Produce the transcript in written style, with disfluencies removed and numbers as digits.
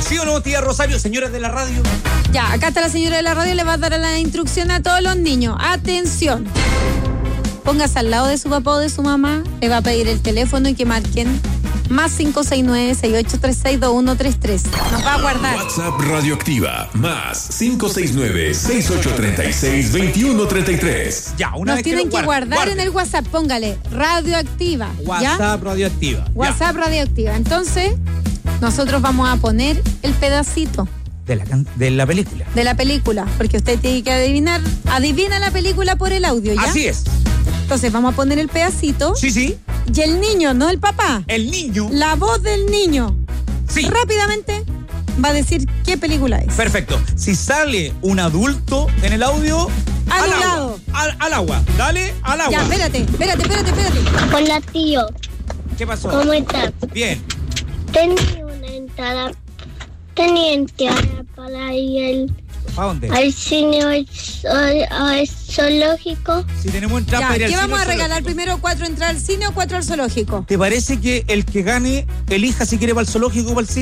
buena. ¿Sí o no, tía Rosario? Señoras de la radio. Ya, acá está la señora de la radio, le va a dar la instrucción a todos los niños. Atención. Póngase al lado de su papá o de su mamá, le va a pedir el teléfono y que marquen más 569-6836-2133. Nos va a guardar. WhatsApp Radioactiva, más 569-6836-2133. Ya, una Nos vez tienen que que guardar guarden. en el WhatsApp, póngale Radioactiva. ¿ya? WhatsApp Radioactiva. WhatsApp Radioactiva. Entonces, nosotros vamos a poner el pedacito Ya. De la película. de la película, porque usted tiene que adivinar. Adivina la película por el audio, ¿ya? Así es. Entonces vamos a poner el pedacito. Sí, sí. Y el niño, no el papá. El niño. La voz del niño. Sí. Rápidamente va a decir qué película es. Perfecto. Si sale un adulto en el audio, Anulado. agua. Al agua. Dale al agua. Ya, espérate. Hola, tío. ¿Qué pasó? ¿Cómo estás? Bien. Tenía una entrada. Tenía entrada para ir ¿Para dónde? al cine o al zoológico. Si tenemos entrada Ya, para ir al ¿qué cine vamos a al regalar zoológico. primero? ¿4 entradas al cine o 4 al zoológico? ¿Te parece que el que gane elija si quiere para el zoológico o para el cine?